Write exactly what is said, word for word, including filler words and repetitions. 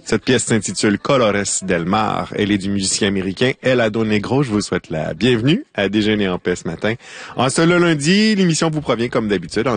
Cette pièce s'intitule Colores del Mar. Elle est du musicien américain Helado Negro. Je vous souhaite la bienvenue à Déjeuner en paix ce matin. En ce lundi, l'émission vous provient comme d'habitude en